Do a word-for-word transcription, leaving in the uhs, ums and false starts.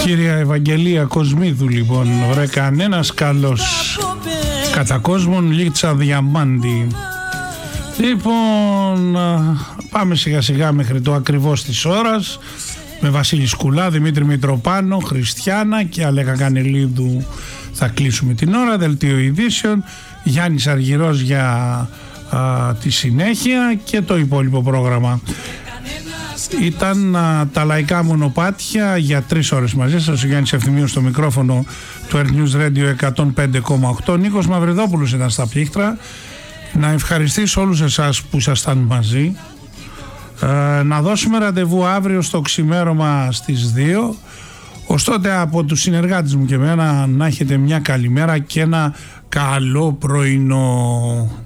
Κυρία Ευαγγελία Κοσμίδου, λοιπόν, βρε κανένας καλός κατά κόσμον λίτσα διαμάντη. Λοιπόν, πάμε σιγά σιγά μέχρι το ακριβώς της ώρας με Βασίλη Σκουλά, Δημήτρη Μητροπάνο, Χριστιάνα και Αλέκα Κανελίδου. Θα κλείσουμε την ώρα. Δελτίο ειδήσεων, Γιάννης Αργυρός για α, τη συνέχεια και το υπόλοιπο πρόγραμμα. Ήταν α, τα λαϊκά μονοπάτια για τρεις ώρες μαζί σας. Ο Γιάννης Ευθυμίος στο μικρόφωνο του Earth News Radio εκατόν πέντε κόμμα οκτώ. Νίκος Μαυριδόπουλος ήταν στα πλήκτρα. Να ευχαριστήσω όλους εσάς που ήσασταν μαζί. Ε, να δώσουμε ραντεβού αύριο στο ξημέρωμα στις δύο. Ως τότε από τους συνεργάτες μου και εμένα να έχετε μια καλημέρα και ένα καλό πρωινό.